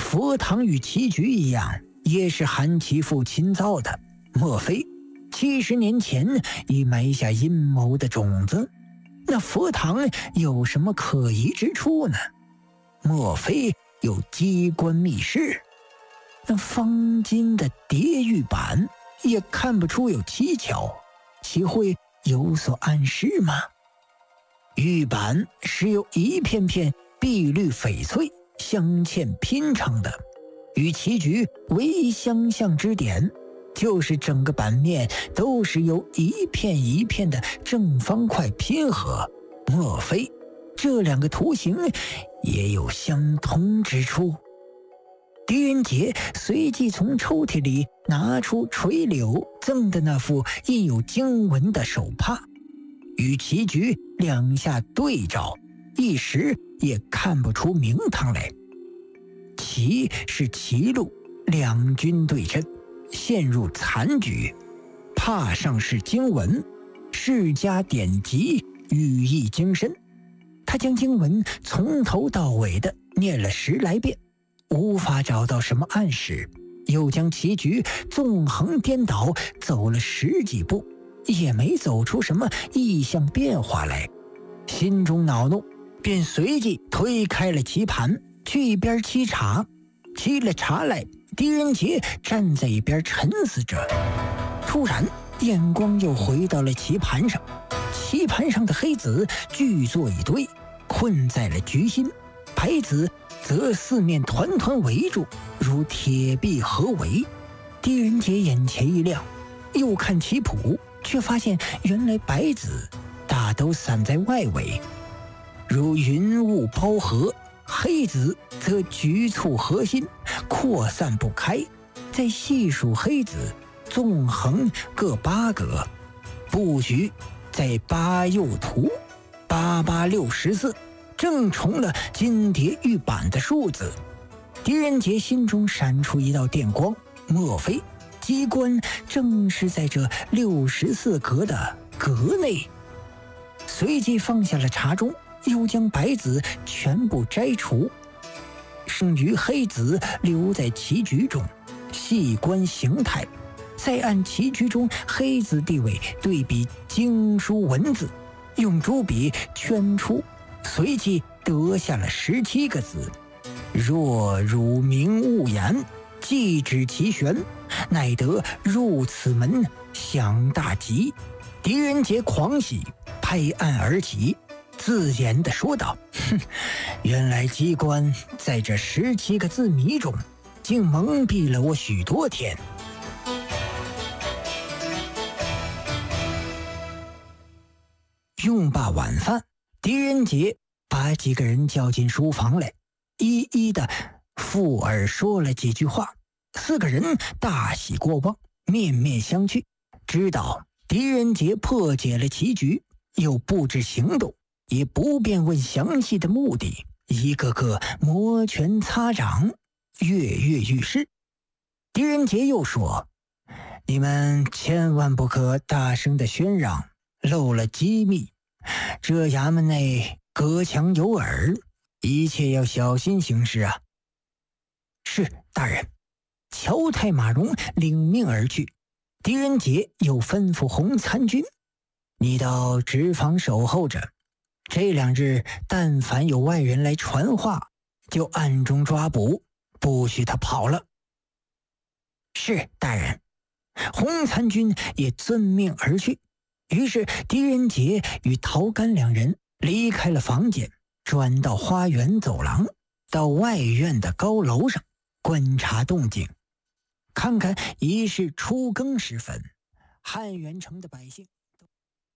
佛堂与棋局一样，也是韩其父亲造的。莫非70年前已埋下阴谋的种子？那佛堂有什么可疑之处呢？莫非有机关密室？那方巾的叠玉板也看不出有蹊跷，岂会有所暗示吗？玉板是由一片片碧绿翡翠镶嵌拼成的，与棋局唯一相像之点，就是整个版面都是由一片一片的正方块拼合。莫非这两个图形也有相通之处？狄仁杰随即从抽屉里拿出垂柳赠的那副印有经文的手帕，与棋局两下对照，一时也看不出名堂来。棋是棋路，两军对阵，陷入残局。帕上是经文，世家典籍，寓意精深。他将经文从头到尾的念了10来遍，无法找到什么暗示，又将棋局纵横颠倒走了10几步，也没走出什么异象变化来。心中恼怒，便随即推开了棋盘，去一边沏茶。沏了茶来，狄仁杰站在一边沉思着。突然眼光又回到了棋盘上，棋盘上的黑子聚作一堆，困在了局心，白子则四面团团围住，如铁壁合围。狄仁杰眼前一亮，又看棋谱，却发现原来白子大都散在外围，如云雾包合，黑子则局促核心，扩散不开。再细数黑子，纵横各8格，布局在8右图，8864，正重了金蝶玉板的数字。狄仁杰心中闪出一道电光，莫非机关正是在这64格的格内？随即放下了茶盅，又将白子全部摘除，剩余黑子留在棋局中，细观形态，再按棋局中黑子地位对比经书文字，用朱笔圈出，随即得下了17个字：若汝明勿言，既指其玄，乃得入此门享大吉。狄仁杰狂喜，拍案而起，自言地说道：原来机关在这17个字谜中，竟蒙蔽了我许多天。用罢晚饭，狄仁杰把几个人叫进书房来，一一的附耳说了几句话。4个人大喜过望，面面相觑，知道狄仁杰破解了棋局，又布置行动，也不便问详细的目的，一个个摩拳擦掌，跃跃欲试。狄仁杰又说：你们千万不可大声的宣嚷，漏了机密，这衙门内隔墙有耳，一切要小心行事啊。是，大人。乔太马荣领命而去。狄仁杰又吩咐洪参军：你到直房守候着，这2日但凡有外人来传话，就暗中抓捕，不许他跑了。是，大人。洪参军也遵命而去。于是狄仁杰与陶干2人离开了房间，转到花园走廊，到外院的高楼上观察动静。看看已是初更时分，汉元城的百姓